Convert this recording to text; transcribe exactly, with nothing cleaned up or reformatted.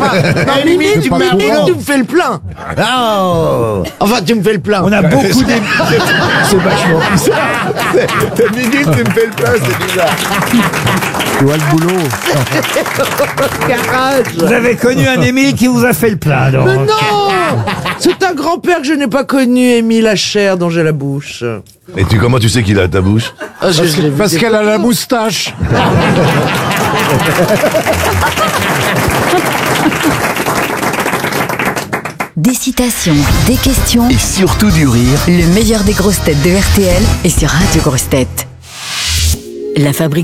pas. Non, Mimi, tu, pas me- courant. tu me fais le plein. Oh. Enfin, tu me fais le plein. On a beaucoup d'émissions. C'est vachement bizarre. T'as Mimi, tu me fais le plein, c'est bizarre. Tu vois le boulot. Garage. Vous avez connu un Émile qui vous a fait le plein, donc. Mais non. C'est un grand-père que je n'ai pas connu, Émile, la chair dont j'ai la bouche. Et tu, comment tu sais qu'il a ta bouche? Ah, je- je l'ai vu Parce des- qu'elle a la moustache. Des citations, des questions, Et surtout du rire. le meilleur des grosses têtes de R T L est sur Radio Grosses Têtes. La fabrique